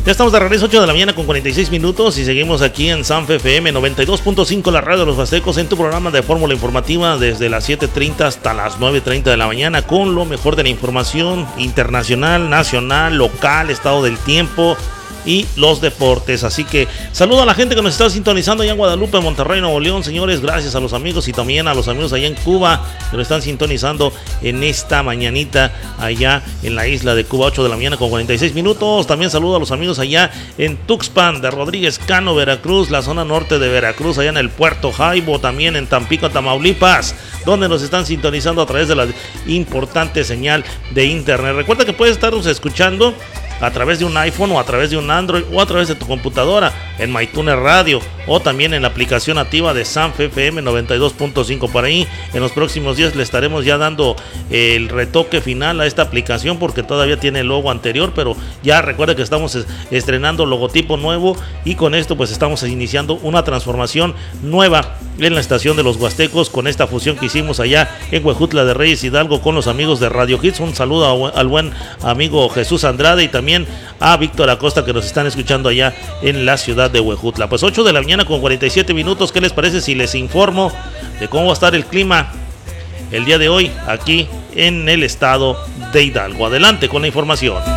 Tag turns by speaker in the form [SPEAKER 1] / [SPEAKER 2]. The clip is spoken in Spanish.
[SPEAKER 1] Ya estamos de regreso, 8 de la mañana con 46 minutos y seguimos aquí en Sanfe FM 92.5, la radio de los Huastecos, en tu programa de fórmula informativa desde las 7:30 hasta las 9:30 de la mañana con lo mejor de la información internacional, nacional, local, estado del tiempo y los deportes. Así que saludo a la gente que nos está sintonizando allá en Guadalupe, Monterrey, Nuevo León, señores, gracias a los amigos y también a los amigos allá en Cuba que nos están sintonizando en esta mañanita allá en la isla de Cuba, 8 de la mañana con 46 minutos. También saludo a los amigos allá en Tuxpan de Rodríguez Cano, Veracruz, la zona norte de Veracruz, allá en el Puerto Jaibo, también en Tampico, Tamaulipas, donde nos están sintonizando a través de la importante señal de internet. Recuerda que puedes estarnos escuchando a través de un iPhone o a través de un Android o a través de tu computadora en MyTuner Radio o también en la aplicación nativa de Sanfe FM 92.5. Por ahí en los próximos días le estaremos ya dando el retoque final a esta aplicación porque todavía tiene el logo anterior, pero ya recuerda que estamos estrenando logotipo nuevo y con esto pues estamos iniciando una transformación nueva en la estación de los Huastecos con esta fusión que hicimos allá en Huejutla de Reyes, Hidalgo, con los amigos de Radio Hits. Un saludo al buen amigo Jesús Andrade y también a Víctor Acosta que nos están escuchando allá en la ciudad de Huejutla. Pues 8 de la mañana con 47 minutos. ¿Qué les parece si les informo de cómo va a estar el clima el día de hoy aquí en el estado de Hidalgo? Adelante con la información.